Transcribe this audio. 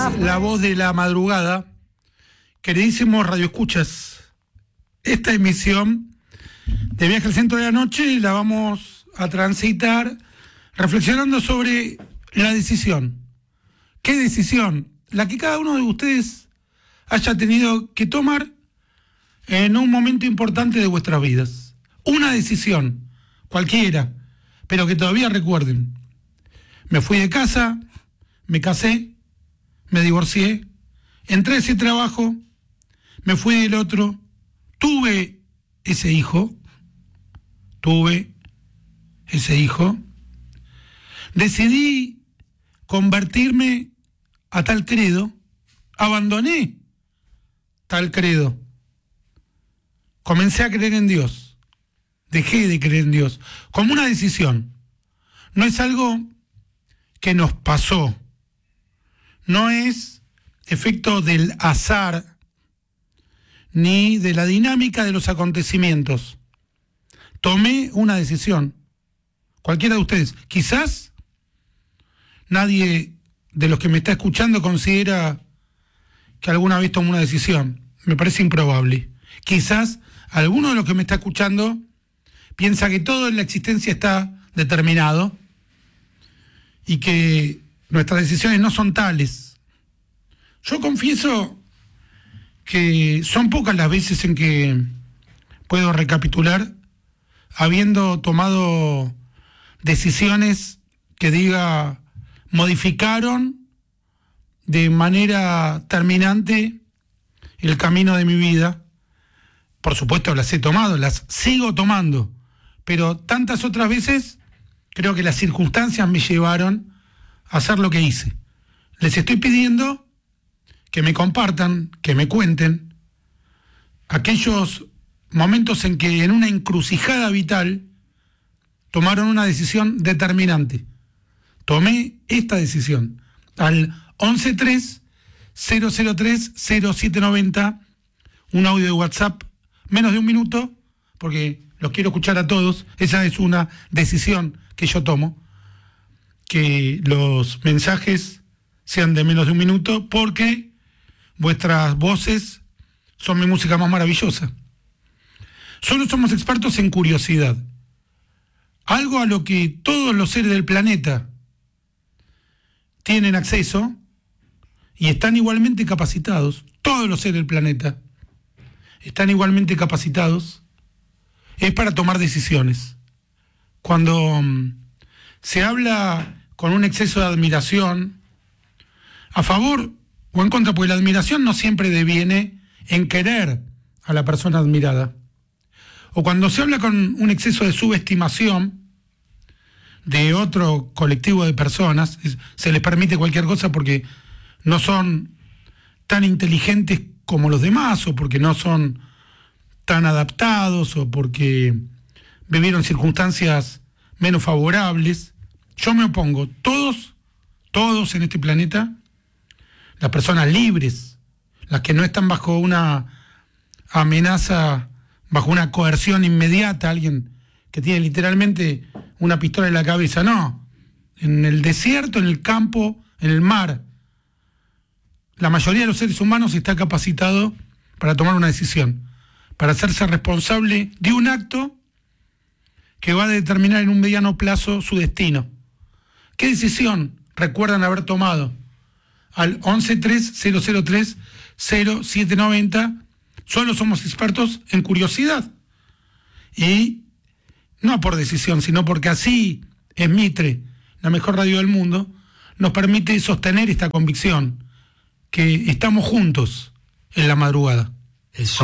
la voz de la madrugada. Queridísimos radioescuchas, esta emisión de Viaje al Centro de la Noche la vamos a transitar reflexionando sobre la decisión. ¿Qué decisión? La que cada uno de ustedes haya tenido que tomar en un momento importante de vuestras vidas. Una decisión, cualquiera, pero que todavía recuerden. Me fui de casa, me casé, me divorcié, entré a ese trabajo, me fui del otro, tuve ese hijo, decidí convertirme a tal credo, abandoné tal credo, comencé a creer en Dios, dejé de creer en Dios, como una decisión. No es algo que nos pasó, no es efecto del azar ni de la dinámica de los acontecimientos. Tomé una decisión, cualquiera de ustedes. Quizás nadie de los que me está escuchando considera que alguna vez tomó una decisión. Me parece improbable. Quizás alguno de los que me está escuchando piensa que todo en la existencia está determinado y que nuestras decisiones no son tales. Yo confieso que son pocas las veces en que puedo recapitular habiendo tomado decisiones que diga modificaron de manera terminante el camino de mi vida. Por supuesto las he tomado, las sigo tomando, pero tantas otras veces creo que las circunstancias me llevaron a hacer lo que hice. Les estoy pidiendo que me compartan, que me cuenten aquellos momentos en que en una encrucijada vital tomaron una decisión determinante. Tomé esta decisión. Al 1130030790, un audio de WhatsApp, menos de un minuto, porque los quiero escuchar a todos. Esa es una decisión que yo tomo, que los mensajes sean de menos de un minuto, porque vuestras voces son mi música más maravillosa. Solo somos expertos en curiosidad, algo a lo que todos los seres del planeta tienen acceso y están igualmente capacitados. Todos los seres del planeta están igualmente capacitados. Es para tomar decisiones. Cuando se habla con un exceso de admiración, a favor o en contra, porque la admiración no siempre deviene en querer a la persona admirada. O cuando se habla con un exceso de subestimación de otro colectivo de personas, se les permite cualquier cosa porque no son tan inteligentes como los demás, o porque no son tan adaptados, o porque vivieron circunstancias menos favorables. Yo me opongo. Todos en este planeta, las personas libres, las que no están bajo una amenaza, bajo una coerción inmediata, alguien que tiene literalmente una pistola en la cabeza, no. En el desierto, en el campo, en el mar, la mayoría de los seres humanos está capacitado para tomar una decisión, para hacerse responsable de un acto que va a determinar en un mediano plazo su destino. ¿Qué decisión recuerdan haber tomado? Al 1130030790, solo somos expertos en curiosidad. Y no por decisión, sino porque así es Mitre, la mejor radio del mundo, nos permite sostener esta convicción, que estamos juntos en la madrugada. Eso.